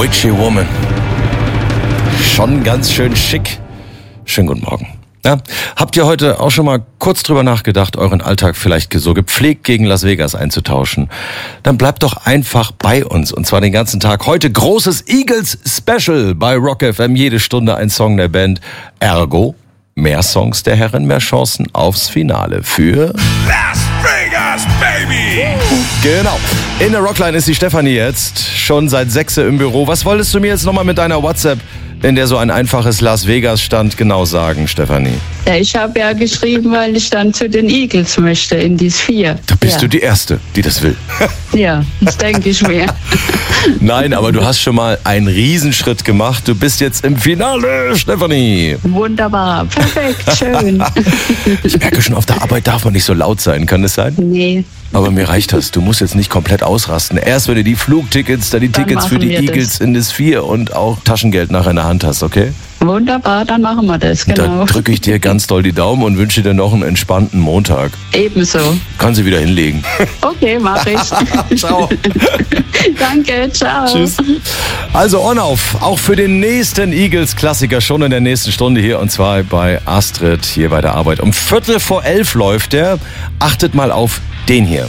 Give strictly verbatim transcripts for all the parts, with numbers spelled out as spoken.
Witchy Woman. Schon ganz schön schick. Schönen guten Morgen. Ja, habt ihr heute auch schon mal kurz drüber nachgedacht, euren Alltag vielleicht so gepflegt gegen Las Vegas einzutauschen? Dann bleibt doch einfach bei uns, und zwar den ganzen Tag. Heute großes Eagles Special bei Rock F M. Jede Stunde ein Song der Band. Ergo, mehr Songs der Herren, mehr Chancen aufs Finale für Las Vegas, baby! Genau. In der Rockline ist die Stefanie jetzt schon seit sechs im Büro. Was wolltest du mir jetzt nochmal mit deiner WhatsApp, in der so ein einfaches Las Vegas stand, genau sagen, Stefanie? Ja, ich habe ja geschrieben, weil ich dann zu den Eagles möchte, in die Sphere. Da bist ja. du die Erste, die das will. Ja, das denke ich mir. Nein, aber du hast schon mal einen Riesenschritt gemacht. Du bist jetzt im Finale, Stefanie. Wunderbar, perfekt, schön. Ich merke schon, auf der Arbeit darf man nicht so laut sein. Kann das sein? Nee. Aber mir reicht das. Du musst jetzt nicht komplett ausrasten. Erst wenn du die Flugtickets, dann die Dann Tickets für machen die wir Eagles das. in das Vier und auch Taschengeld nachher in der Hand hast, okay? Wunderbar, dann machen wir das, genau. Da drücke ich dir ganz doll die Daumen und wünsche dir noch einen entspannten Montag. Ebenso. Kann sie wieder hinlegen. Okay, mach ich. Ciao. Danke, ciao. Tschüss. Also on auf, auch für den nächsten Eagles-Klassiker schon in der nächsten Stunde hier, und zwar bei Astrid hier bei der Arbeit. Um Viertel vor elf läuft der. Achtet mal auf den hier.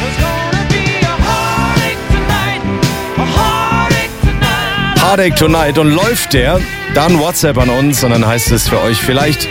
Heartache Tonight, und läuft der, dann WhatsApp an uns und dann heißt es für euch vielleicht